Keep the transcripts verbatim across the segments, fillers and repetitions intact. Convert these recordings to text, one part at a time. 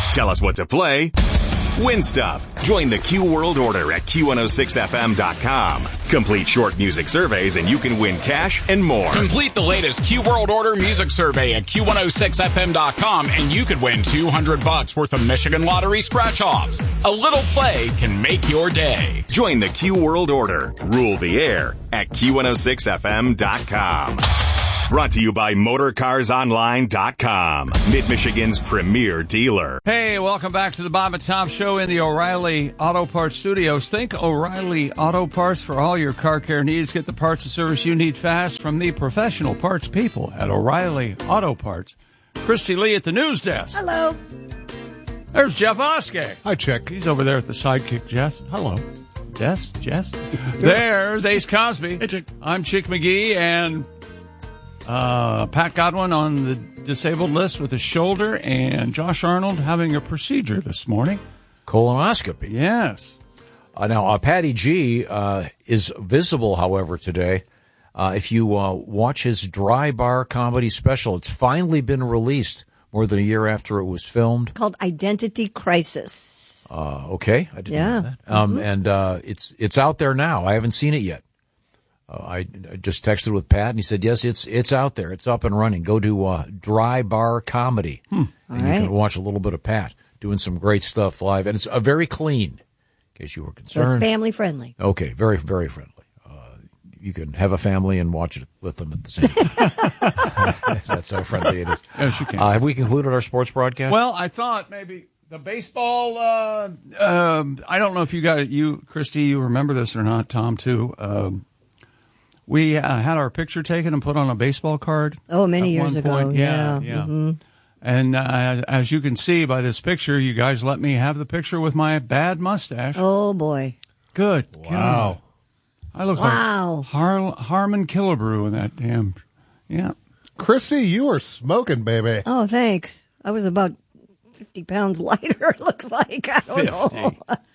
Tell us what to play. Win stuff. Join the Q World Order at Q one oh six F M dot com. Complete short music surveys and you can win cash and more. Complete the latest Q World Order music survey at Q one oh six F M dot com and you could win two hundred bucks worth of Michigan Lottery scratch-offs. A little play can make your day. Join the Q World Order. Rule the air at Q one oh six F M dot com. Brought to you by Motor Cars Online dot com, Mid-Michigan's premier dealer. Hey, welcome back to the Bob and Tom Show in the O'Reilly Auto Parts Studios. Think O'Reilly Auto Parts for all your car care needs. Get the parts and service you need fast from the professional parts people at O'Reilly Auto Parts. Christy Lee at the news desk. Hello. There's Jeff Oskey. Hi, Chick. He's over there at the sidekick, Jess. Hello. Jess, Jess. There's Ace Cosby. Hey, Chick. I'm Chick McGee, and Uh, Pat Godwin on the disabled list with his shoulder, and Josh Arnold having a procedure this morning. Colonoscopy. Yes. Uh, now, uh, Patty G uh, is visible, however, today. Uh, if you uh, watch his dry bar comedy special, it's finally been released more than a year after it was filmed. It's called Identity Crisis. Uh, okay, I didn't yeah. know that. Um, mm-hmm. And uh, it's it's out there now. I haven't seen it yet. Uh, I, I just texted with Pat, and he said, yes, it's it's out there. It's up and running. Go to uh, Dry Bar Comedy, hmm. and All you right. can watch a little bit of Pat doing some great stuff live. And it's uh, very clean, in case you were So concerned. it's family friendly. Okay, very, very friendly. Uh, you can have a family and watch it with them at the same time. That's how friendly it is. Yes, you can. Uh, have we concluded our sports broadcast? Well, I thought maybe the baseball, uh, um, I don't know if you got it, you, Christy, you remember this or not, Tom, too. Um, we uh, had our picture taken and put on a baseball card. Oh, many at years one ago. point. Yeah, Yeah. yeah. Mm-hmm. And uh, as you can see by this picture, you guys let me have the picture with my bad mustache. Oh, boy. Good. Wow. God. I look Wow. like Har- Harmon Killebrew in that damn. Yeah. Christy, you are smoking, baby. Oh, thanks. I was about fifty pounds lighter, it looks like. I don't know.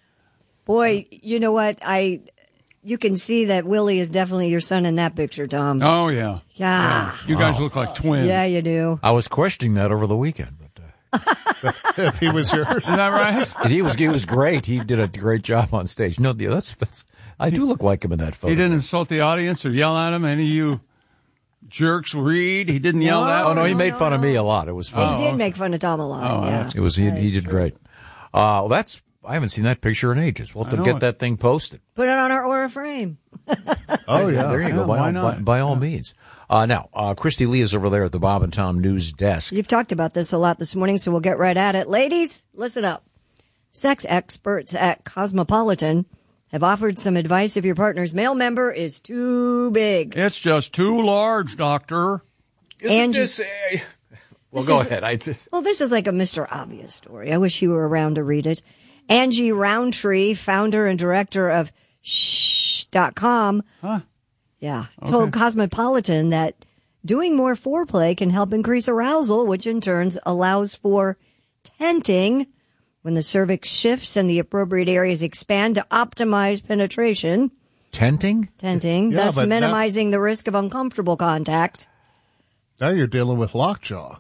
Boy, you know what? I... You can see that Willie is definitely your son in that picture, Tom. Oh, yeah. Yeah. You guys Wow. look like twins. Yeah, you do. I was questioning that over the weekend. But, uh, If he was yours. Is that right? he was he was great. He did a great job on stage. No, that's that's. I do look like him in that photo. He didn't insult the audience or yell at him. Any of you jerks read. He didn't yell No. at Oh no, he no, made no, fun of no. me a lot. It was He fun. did okay. make fun of Tom a lot. Oh, yeah. that's- It was he, he did great. Uh, well, that's I haven't seen that picture in ages. We'll have I to know get it. that thing posted. Put it on our Aura frame. Oh, yeah. There you Yeah, go. By why all, not? by, by all means. Uh, now, uh, Christy Lee is over there at the Bob and Tom News desk. You've talked about this a lot this morning, so we'll get right at it. Ladies, listen up. Sex experts at Cosmopolitan have offered some advice if your partner's male member is too big. It's just too large, doctor. Isn't Angie- this a... Well, This go is- ahead. I, Well, this is like a Mister Obvious story. I wish you were around to read it. Angie Roundtree, founder and director of shh dot com, Huh? yeah, told Cosmopolitan that doing more foreplay can help increase arousal, which in turn allows for tenting when the cervix shifts and the appropriate areas expand to optimize penetration. tenting? Tenting, Yeah, thus but now- minimizing the risk of uncomfortable contact. Now you're dealing with lockjaw.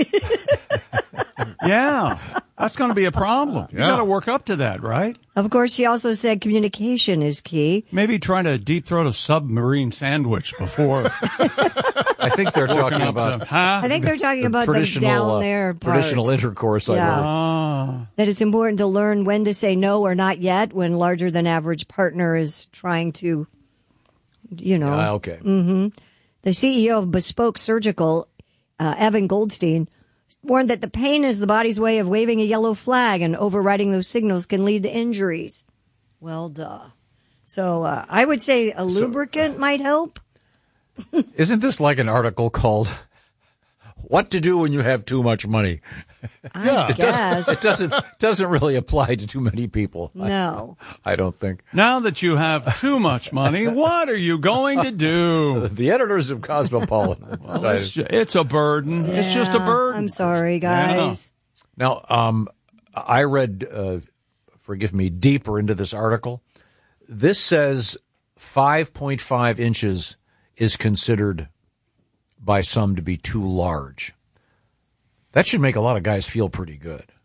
Yeah. That's going to be a problem. You Yeah. got to work up to that, right? Of course, she also said communication is key. Maybe trying to deep throat a submarine sandwich before. I think they're talking Up about to- huh? I think they're talking about the traditional, down uh, there part. traditional intercourse. I Yeah. heard. Ah. That it's important to learn when to say no or not yet when larger than average partner is trying to, you know. Ah, okay. The C E O of Bespoke Surgical, uh, Evan Goldstein, warned that the pain is the body's way of waving a yellow flag, and overriding those signals can lead to injuries. Well, duh. So uh, I would say a lubricant might help. Isn't this like an article called "What to Do When You Have Too Much Money"? I guess. It doesn't doesn't really apply to too many people. No. I, I don't think. Now that you have too much money, what are you going to do? The editors of Cosmopolitan Well, decided. it's, ju- it's a burden. It's just a Yeah, burden. I'm sorry, guys. Now, um, I read, uh, forgive me, deeper into this article. This says five point five inches is considered by some to be too large. That should make a lot of guys feel pretty good.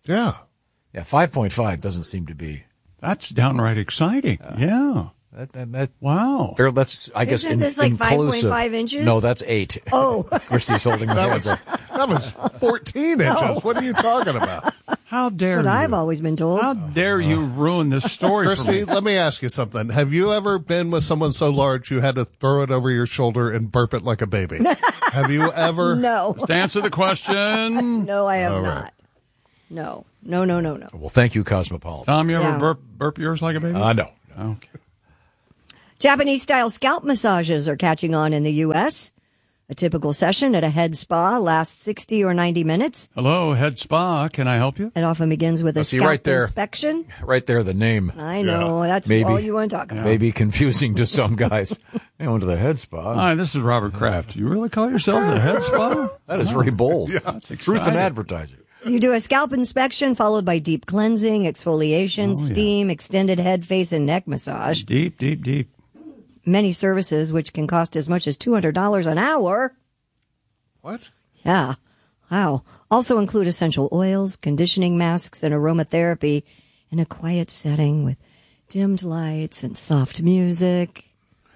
Yeah. Yeah, five point five doesn't seem to be. That's downright exciting. Uh, yeah. That, that, that, wow. Fair, that's, I guess, Isn't in, this like inclusive. five point five inches? No, that's eight. Oh. Christy's holding the That hands was, up. that was fourteen inches. What are you talking about? How dare What you? I've always been told. How dare you ruin this story for Christy, me? let me ask you something. Have you ever been with someone so large you had to throw it over your shoulder and burp it like a baby? Have you ever? No. To answer the question. No, I have All not. right. No. No, no, no, no. Well, thank you, Cosmopolitan. Tom, you ever Yeah. burp, burp yours like a baby? Uh, no. Okay. Japanese-style scalp massages are catching on in the U S. A typical session at a head spa lasts sixty or ninety minutes. Hello, Head Spa. Can I help you? It often begins with a Oh, see, scalp right there. inspection. Right there, the name. I know. That's Maybe. all you want to talk about. Maybe confusing to some guys. They went to the head spa. Hi, this is Robert Kraft. You really call yourselves a Head Spa? That is very bold. That's Truth in exciting. advertising. You do a scalp inspection followed by deep cleansing, exfoliation, Oh, yeah. steam, extended head, face, and neck massage. Deep, deep, deep. Many services, which can cost as much as two hundred dollars an hour. What? Yeah. Wow. Also include essential oils, conditioning masks, and aromatherapy in a quiet setting with dimmed lights and soft music.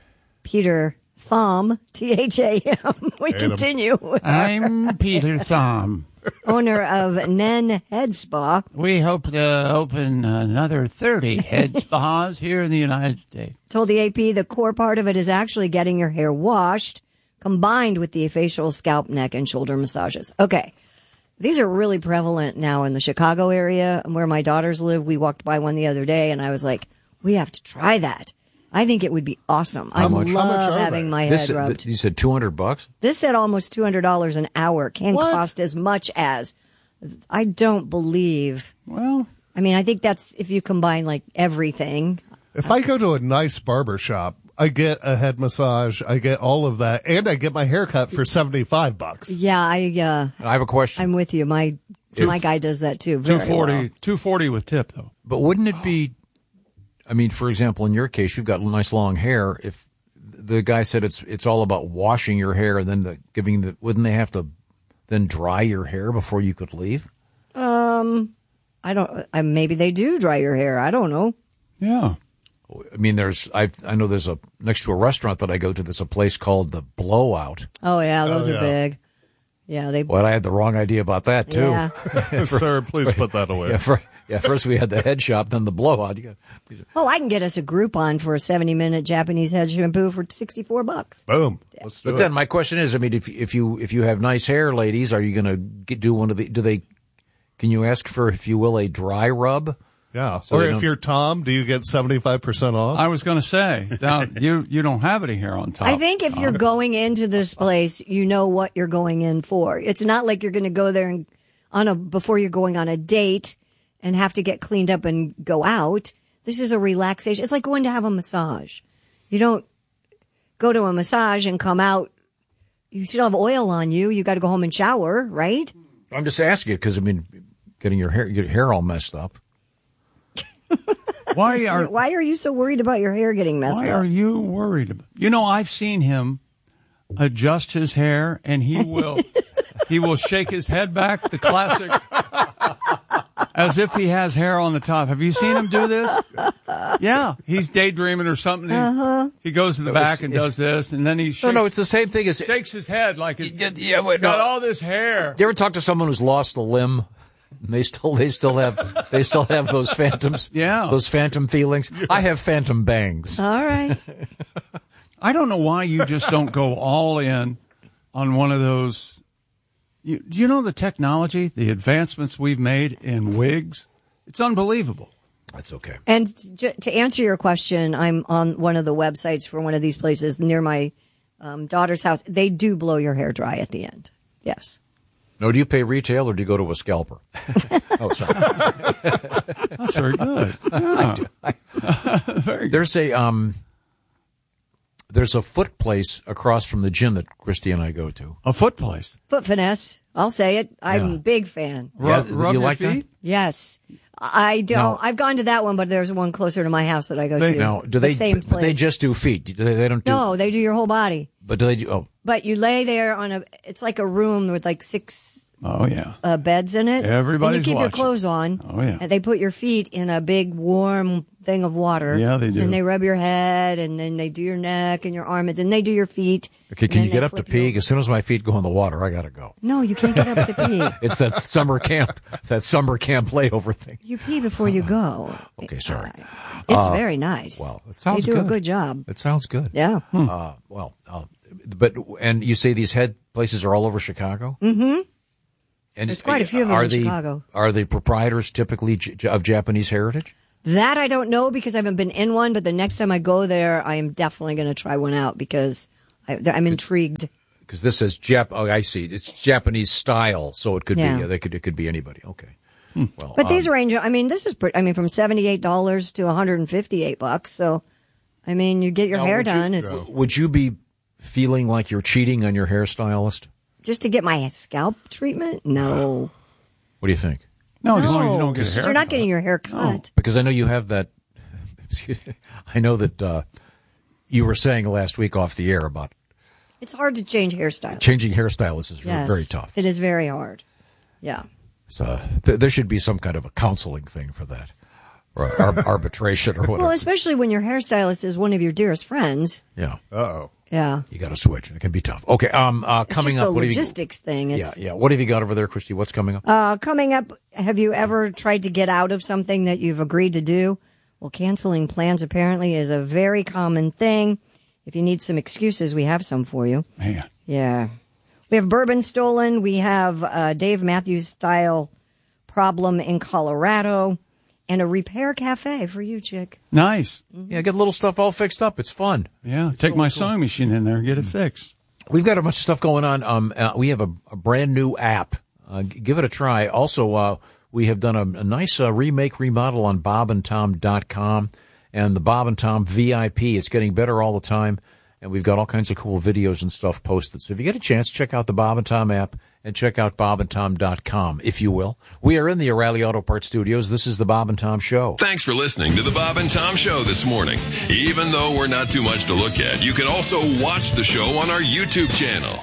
Peter Thom, T H A M. We Hate 'em. continue. I'm Peter Thom. Owner of Nen Head Spa. We hope to open another thirty head spas here in the United States. Told the A P the core part of it is actually getting your hair washed, combined with the facial, scalp, neck, and shoulder massages. Okay. These are really prevalent now in the Chicago area where my daughters live. We walked by one the other day and I was like, we have to try that. I think it would be awesome. I How much- how much love are having they? my This, head rubbed. you said two hundred bucks? This said almost two hundred dollars an hour. Can What? cost as much as. I don't believe. Well, I mean, I think that's if you combine like everything. If I go to a nice barber shop, I get a head massage, I get all of that, and I get my hair cut for seventy-five bucks. Yeah, I, uh, I have a question. I'm with you. My, my guy does that too. Very two forty, well. two forty with tip, though. But wouldn't it be, I mean, for example, in your case, you've got nice long hair. If the guy said it's it's all about washing your hair and then the giving the, wouldn't they have to then dry your hair before you could leave? Um, I don't, uh, maybe they do dry your hair. I don't know. Yeah. I mean, there's, I I know there's a, next to a restaurant that I go to, there's a place called the Blowout. Oh yeah, those Oh, are yeah. big. Yeah, they, Well, I had the wrong idea about that too. yeah. Sir, please put that away. Yeah, for, yeah, first we had the head shop, then the Blowout. You got, these are- Oh, I can get us a Groupon for a seventy minute Japanese head shampoo for sixty-four bucks. Boom. Let's do But it. then my question is, I mean, if if you if you have nice hair, ladies, are you going to do one of the? Do they? Can you ask for, if you will, a dry rub? Yeah. So or they if don't- you're Tom, do you get seventy-five percent off? I was going to say, now, you you don't have any hair on top. I think if you're going into this place, you know what you're going in for. It's not like you're going to go there and on a before you're going on a date and have to get cleaned up and go out. This is a relaxation. It's like going to have a massage. You don't go to a massage and come out. You still have oil on you. You got to go home and shower, right? I'm just asking you because I mean, getting your hair your hair all messed up. Why are Why are you so worried about your hair getting messed why up? are you worried about? You know, I've seen him adjust his hair, and he will he will shake his head back, the classic, as if he has hair on the top. Have you seen him do this? Yeah, he's daydreaming or something. He, Uh-huh. he goes to the No, back it's- and does this, and then he shakes, No, no, it's the same thing as. shakes his head like it's Yeah, yeah, wait, got no. all this hair. You ever talk to someone who's lost a limb? And they still, they still have, they still have those phantoms. Yeah. Those phantom feelings. I have phantom bangs. All right. I don't know why you just don't go all in on one of those. You, do you know the technology, the advancements we've made in wigs? It's unbelievable. That's okay. And j- to answer your question, I'm on one of the websites for one of these places near my um, daughter's house. They do blow your hair dry at the end. Yes. No, do you pay retail or do you go to a scalper? Oh, sorry. That's very good. Yeah. Very good. There's a um, there's a foot place across from the gym that Christy and I go to. A foot place. Foot finesse. I'll say it. I'm Yeah. a big fan. Rub, Yeah, rub you your like that? feet? Yes. I don't. Now- I've gone to that one, but there's one closer to my house that I go They- to. Now, do The they? Same But they place. just do feet. Do They, they don't do. No, they do your whole body. But do they do? Oh, But you lay there on a. It's like a room with like six Oh, yeah. Uh, beds in it. Everybody's And you keep watching. your clothes on. Oh, yeah. And they put your feet in a big warm thing of water. Yeah, they do. And they rub your head, and then they do your neck and your arm, and then they do your feet. Okay, and can then you get they up to flip you pee? over. As soon as my feet go in the water, I gotta go. No, you can't get up to pee. It's that summer camp, that summer camp layover thing. You pee before you go. Okay, sorry. It's Uh, very nice. Well, it sounds They do good. a good job. It sounds good. Yeah. Uh, well, uh, but and you say these head places are all over Chicago? Mm-hmm. And There's quite a few of them are in the, Chicago. Are the proprietors typically J- of Japanese heritage? That I don't know because I haven't been in one, but the next time I go there, I am definitely going to try one out because I, I'm intrigued. Because this says Jap. Oh, I see. It's Japanese style, so it could Yeah. be. They could. It could be anybody. Okay. Well, But these um, range, I mean, this is pretty, I mean, from seventy-eight dollars to one hundred fifty-eight bucks. So, I mean, you get your now, hair would you- done. It's Would you be feeling like you're cheating on your hairstylist? just to get my scalp treatment? No. What do you think? No, as long as you don't get a You're haircut. not getting your hair cut. Because I know you have that. I know that uh, you were saying last week off the air about It's hard to change hairstyles. changing hairstylists is Yes. very tough. It is very hard. Yeah. So th- there should be some kind of a counseling thing for that, or ar- arbitration or whatever. Well, especially when your hairstylist is one of your dearest friends. yeah, Uh-oh. Yeah. you got to switch. It can be tough. Okay, um, uh, It's coming just up. a what have you- logistics thing. Yeah, It's, yeah. What have you got over there, Christy? What's coming up? Uh, coming up, have you ever tried to get out of something that you've agreed to do? Well, canceling plans apparently is a very common thing. If you need some excuses, we have some for you. Man. Yeah. We have bourbon stolen. We have uh, Dave Matthews style problem in Colorado and a repair cafe for you, chick. Nice. Yeah, get little stuff all fixed up. It's fun. Yeah, take my sewing machine in there and get it fixed. We've got a bunch of stuff going on. Um, uh, we have a, a brand new app. Uh, g- give it a try. Also, uh, we have done a, a nice uh, remake remodel on bob and tom dot com and the Bob and Tom V I P. It's getting better all the time, and we've got all kinds of cool videos and stuff posted. So if you get a chance, check out the Bob and Tom app and check out bob and tom dot com, if you will. We are in the O'Reilly Auto Parts Studios. This is the Bob and Tom Show. Thanks for listening to the Bob and Tom Show this morning. Even though we're not too much to look at, you can also watch the show on our YouTube channel.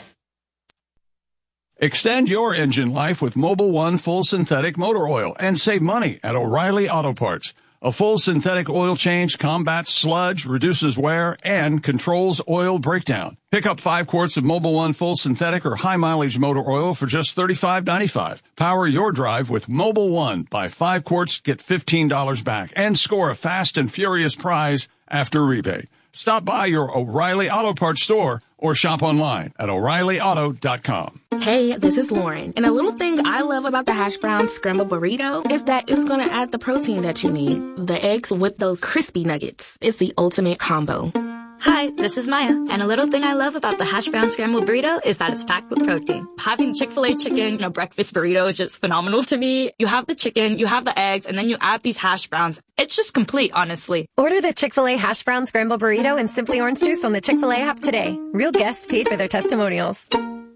Extend your engine life with Mobil One Full Synthetic Motor Oil and save money at O'Reilly Auto Parts. A full synthetic oil change combats sludge, reduces wear, and controls oil breakdown. Pick up five quarts of Mobil One Full Synthetic or High Mileage Motor Oil for just thirty-five ninety-five. Power your drive with Mobil One. Buy five quarts, get fifteen dollars back, and score a fast and furious prize after rebate. Stop by your O'Reilly Auto Parts store or shop online at o'reilly auto dot com. Hey, this is Lauren. And a little thing I love about the hash brown scrambled burrito is that it's going to add the protein that you need. The eggs with those crispy nuggets. It's the ultimate combo. Hi, this is Maya, and a little thing I love about the hash brown scrambled burrito is that it's packed with protein. Having Chick-fil-A chicken in a breakfast burrito is just phenomenal to me. You have the chicken, you have the eggs, and then you add these hash browns. It's just complete, honestly. Order the Chick-fil-A hash brown scrambled burrito and Simply Orange Juice on the Chick-fil-A app today. Real guests paid for their testimonials.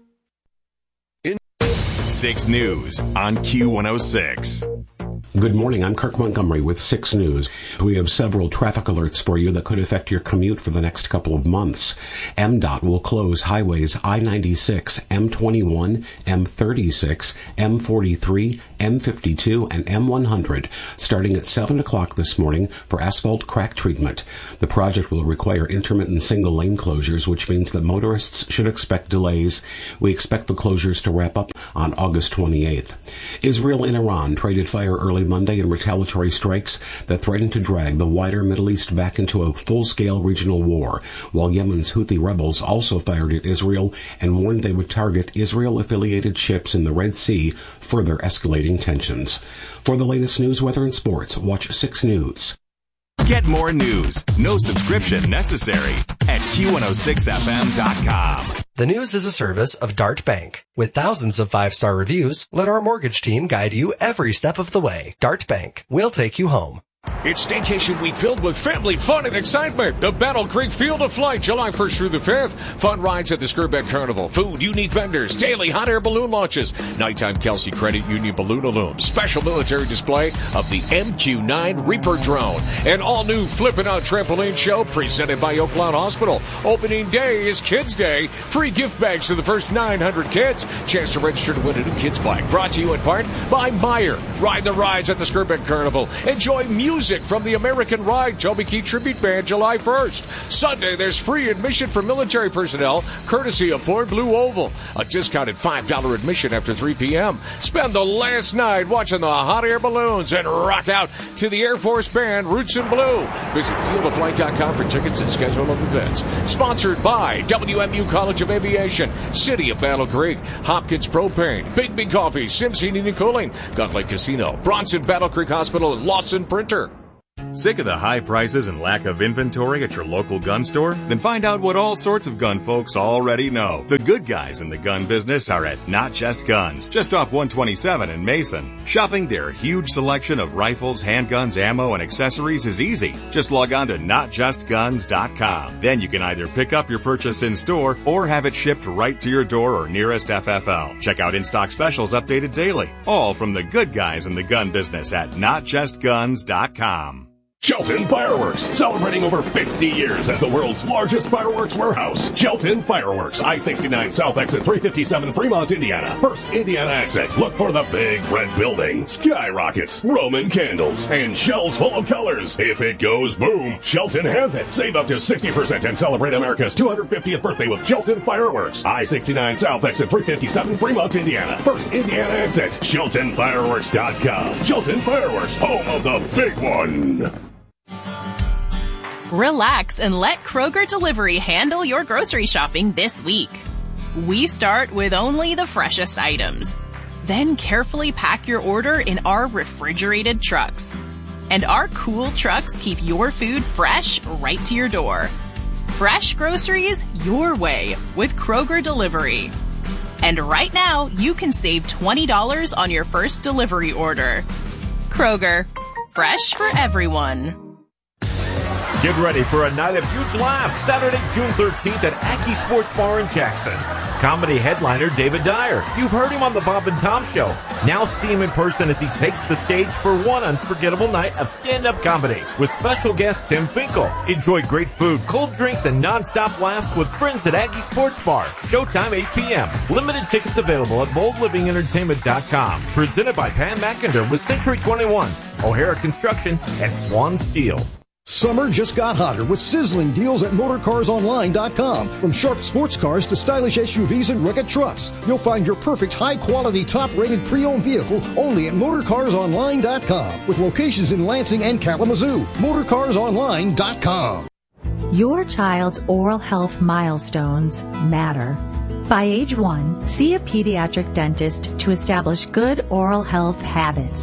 six News on Q one oh six. Good morning. I'm Kirk Montgomery with six News. We have several traffic alerts for you that could affect your commute for the next couple of months. M DOT will close highways I ninety-six, M twenty-one, M thirty-six, M forty-three, M fifty-two, and M one hundred starting at seven o'clock this morning for asphalt crack treatment. The project will require intermittent single lane closures, which means that motorists should expect delays. We expect the closures to wrap up on August twenty-eighth. Israel and Iran traded fire early Monday in retaliatory strikes that threatened to drag the wider Middle East back into a full-scale regional war, while Yemen's Houthi rebels also fired at Israel and warned they would target Israel-affiliated ships in the Red Sea, further escalating tensions. For the latest news, weather, and sports, watch six News. Get more news, no subscription necessary, at Q one oh six F M dot com. The News is a service of Dart Bank. With thousands of five-star reviews, let our mortgage team guide you every step of the way. Dart Bank. We'll take you home. It's Staycation Week filled with family fun and excitement. The Battle Creek Field of Flight, July first through the fifth. Fun rides at the Skirbeck Carnival. Food, unique vendors, daily hot air balloon launches. Nighttime Kelsey Credit Union Balloon Illume. Special military display of the M Q nine Reaper drone. An all-new Flippin' Out Trampoline Show presented by Oakland Hospital. Opening day is Kids Day. Free gift bags to the first nine hundred kids. Chance to register to win a new kids bike. Brought to you in part by Meyer. Ride the rides at the Skirbeck Carnival. Enjoy music from the American Ride Toby Keith Tribute Band July first. Sunday, there's free admission for military personnel, courtesy of Ford Blue Oval. A discounted five dollars admission after three p.m. Spend the last night watching the hot air balloons and rock out to the Air Force Band, Roots in Blue. Visit field of flight dot com for tickets and schedule of events. Sponsored by W M U College of Aviation, City of Battle Creek, Hopkins Propane, Big Big Coffee, Sims Heating and Cooling, Gun Lake Casino, Bronson Battle Creek Hospital, and Lawson Printer. Sick of the high prices and lack of inventory at your local gun store? Then find out what all sorts of gun folks already know. The good guys in the gun business are at Not Just Guns, just off one twenty-seven in Mason. Shopping their huge selection of rifles, handguns, ammo, and accessories is easy. Just log on to not just guns dot com. Then you can either pick up your purchase in store or have it shipped right to your door or nearest F F L. Check out in-stock specials updated daily. All from the good guys in the gun business at not just guns dot com. Shelton Fireworks, celebrating over fifty years as the world's largest fireworks warehouse. Shelton Fireworks, I sixty-nine South Exit three fifty-seven, Fremont, Indiana. First Indiana exit. Look for the big red building, skyrockets, Roman candles, and shells full of colors. If it goes boom, Shelton has it. Save up to sixty percent and celebrate America's two hundred fiftieth birthday with Shelton Fireworks. I sixty-nine South Exit three fifty-seven, Fremont, Indiana. First Indiana exit. Shelton Fireworks dot com. Shelton Fireworks, home of the big one. Relax and let Kroger Delivery handle your grocery shopping this week. We start with only the freshest items. Then carefully pack your order in our refrigerated trucks. And our cool trucks keep your food fresh right to your door. Fresh groceries your way with Kroger Delivery. And right now, you can save twenty dollars on your first delivery order. Kroger, fresh for everyone. Get ready for a night of huge laughs Saturday, June thirteenth at Aggie Sports Bar in Jackson. Comedy headliner David Dyer. You've heard him on the Bob and Tom Show. Now see him in person as he takes the stage for one unforgettable night of stand-up comedy with special guest Tim Finkel. Enjoy great food, cold drinks, and non-stop laughs with friends at Aggie Sports Bar. Showtime eight p.m. Limited tickets available at bold living entertainment dot com. Presented by Pam McInder with Century twenty-one, O'Hara Construction, and Swan Steel. Summer just got hotter with sizzling deals at motor cars online dot com. From sharp sports cars to stylish S U Vs and rugged trucks, you'll find your perfect high-quality, top-rated pre-owned vehicle only at motor cars online dot com. With locations in Lansing and Kalamazoo. motor cars online dot com. Your child's oral health milestones matter. By age one, see a pediatric dentist to establish good oral health habits.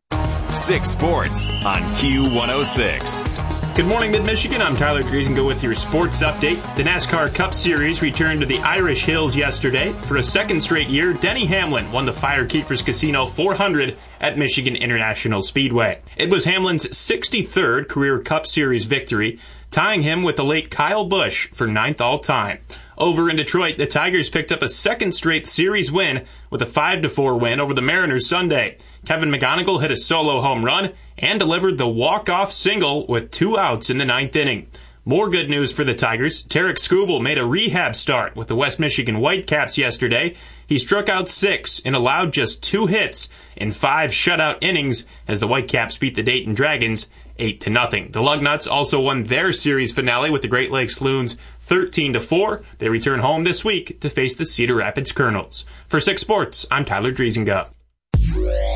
Six Sports on Q one oh six. Good morning, Mid-Michigan. I'm Tyler Driesingo with your sports update. The NASCAR Cup Series returned to the Irish Hills yesterday. For a second straight year, Denny Hamlin won the Firekeepers Casino four hundred at Michigan International Speedway. It was Hamlin's sixty-third career Cup Series victory, tying him with the late Kyle Busch for ninth all-time. Over in Detroit, the Tigers picked up a second straight series win with a five to four win over the Mariners Sunday. Kevin McGonigal hit a solo home run and delivered the walk-off single with two outs in the ninth inning. More good news for the Tigers. Tarek Skubal made a rehab start with the West Michigan Whitecaps yesterday. He struck out six and allowed just two hits in five shutout innings as the Whitecaps beat the Dayton Dragons eight to nothing. The Lugnuts also won their series finale with the Great Lakes Loons thirteen to four. They return home this week to face the Cedar Rapids Colonels. For Six Sports, I'm Tyler Driesingo.